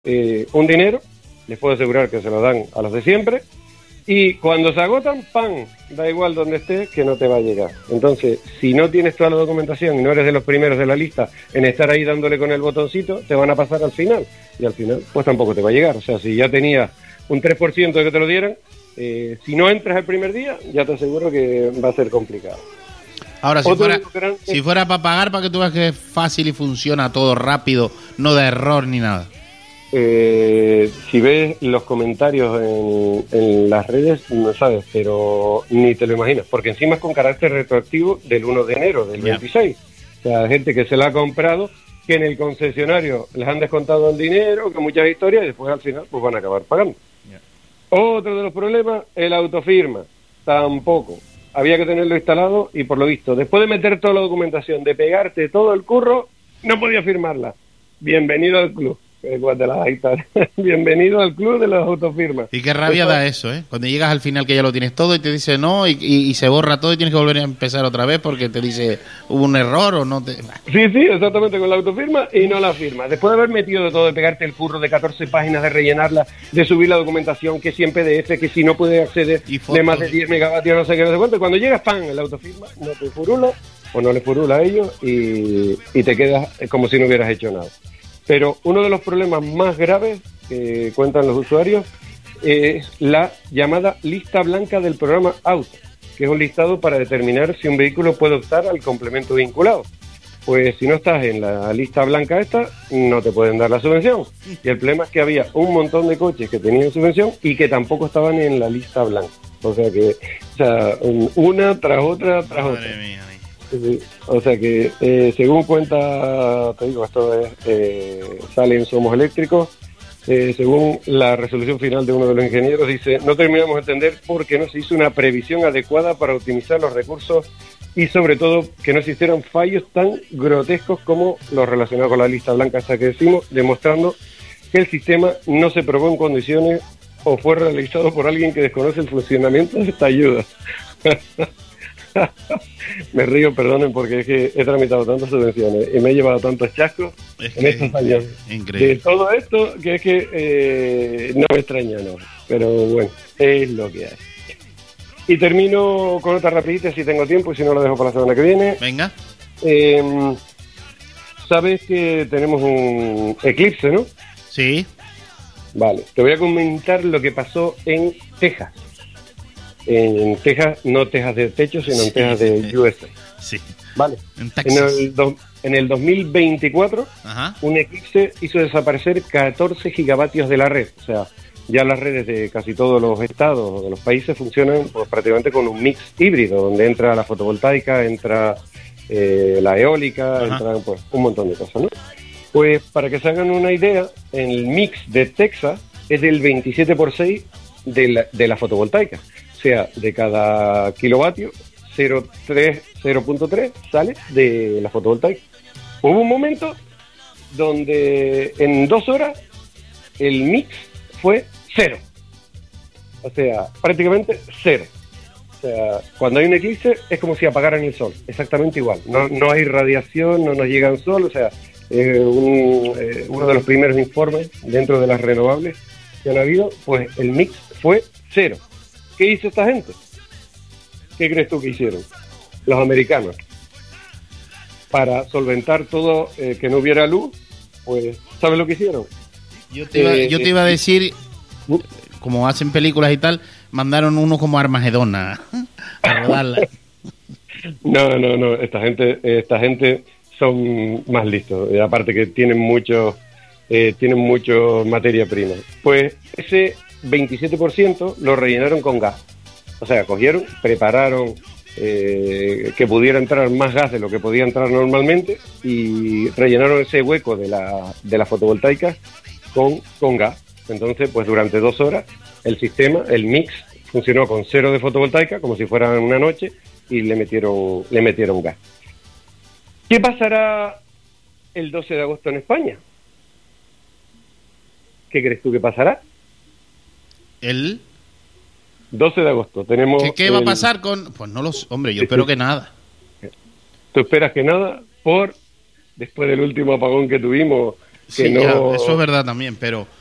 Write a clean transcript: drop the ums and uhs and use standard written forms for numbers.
un dinero, les puedo asegurar que se lo dan a los de siempre, y cuando se agotan, ¡pam!, da igual donde estés, que no te va a llegar. Entonces, si no tienes toda la documentación y no eres de los primeros de la lista en estar ahí dándole con el botoncito, te van a pasar al final, y al final pues tampoco te va a llegar. O sea, si ya tenías un 3% de que te lo dieran, si no entras el primer día, ya te aseguro que va a ser complicado. Ahora, si fuera para pagar, para que tú veas que es fácil y funciona todo rápido, no da error ni nada. Si ves los comentarios en las redes, no sabes, pero ni te lo imaginas, porque encima es con carácter retroactivo del 1 de enero del 26. O sea, gente que se la ha comprado, que en el concesionario les han descontado el dinero, que muchas historias, y después al final pues van a acabar pagando. Otro de los problemas, el autofirma. Tampoco. Había que tenerlo instalado y por lo visto, después de meter toda la documentación, de pegarte todo el curro, no podía firmarla. Bienvenido al club. Bienvenido al club de las autofirmas. Y qué rabia da eso, ¿eh? Cuando llegas al final que ya lo tienes todo y te dice no y se borra todo y tienes que volver a empezar otra vez porque te dice hubo un error o no te... Sí, exactamente, con la autofirma y no la firma. Después de haber metido de todo, de pegarte el curro de 14 páginas, de rellenarla, de subir la documentación, que si en PDF, que si no puedes acceder de más de 10 megavatios, no sé qué, no sé cuánto. Cuando llegas, ¡pam!, en la autofirma, no te furula o no le furula a ellos y te quedas como si no hubieras hecho nada. Pero uno de los problemas más graves que cuentan los usuarios es la llamada lista blanca del programa Auto, que es un listado para determinar si un vehículo puede optar al complemento vinculado. Pues si no estás en la lista blanca esta, no te pueden dar la subvención. Y el problema es que había un montón de coches que tenían subvención y que tampoco estaban en la lista blanca. O sea, una tras otra tras otra. Madre mía. Sí, o sea que, según cuenta, te digo, esto sale en Somos Eléctricos, según la resolución final de uno de los ingenieros, dice, no terminamos de entender por qué no se hizo una previsión adecuada para optimizar los recursos y sobre todo que no existieran fallos tan grotescos como los relacionados con la lista blanca hasta que decimos, demostrando que el sistema no se probó en condiciones o fue realizado por alguien que desconoce el funcionamiento de esta ayuda. Me río, perdonen, porque es que he tramitado tantas subvenciones y me he llevado tantos chascos en estos años. Increíble. De todo esto, que es que no me extraña, no. Pero bueno, es lo que hay. Y termino con otra rapidita si tengo tiempo y si no lo dejo para la semana que viene. Venga. Sabes que tenemos un eclipse, ¿no? Sí. Vale, te voy a comentar lo que pasó en Texas. En Texas, no Texas de techo, sino en Texas de USA. Sí. Vale. En el 2024, ajá, un eclipse hizo desaparecer 14 gigavatios de la red. O sea, ya las redes de casi todos los estados o de los países funcionan pues, prácticamente con un mix híbrido, donde entra la fotovoltaica, entra la eólica, entran pues un montón de cosas, ¿no? Pues para que se hagan una idea, el mix de Texas es del 27/6 de la fotovoltaica. O sea, de cada kilovatio, 0.3 sale de la fotovoltaica. Hubo un momento donde en 2 horas el mix fue 0. O sea, prácticamente 0. O sea, cuando hay un eclipse es como si apagaran el sol, exactamente igual. No hay radiación, no nos llega el sol, o sea, uno de los primeros informes dentro de las renovables que han habido, pues el mix fue 0. ¿Qué hizo esta gente? ¿Qué crees tú que hicieron? Los americanos. Para solventar todo, que no hubiera luz, pues, ¿sabes lo que hicieron? Yo te iba a decir, como hacen películas y tal, mandaron uno como Armagedón a rodarla. No, esta gente son más listos, aparte que tienen mucho materia prima. Pues ese 27% lo rellenaron con gas. O sea, cogieron, prepararon que pudiera entrar más gas de lo que podía entrar normalmente y rellenaron ese hueco de la fotovoltaica con gas. Entonces, pues durante 2 horas el sistema, el mix, funcionó con 0 de fotovoltaica, como si fuera una noche, y le metieron gas. ¿Qué pasará el 12 de agosto en España? ¿Qué crees tú que pasará? El 12 de agosto tenemos... ¿Qué va a pasar con...? Pues no lo sé, hombre, yo espero que nada. ¿Tú esperas que nada? Después del último apagón que tuvimos, Sí, no... ya, eso es verdad también, pero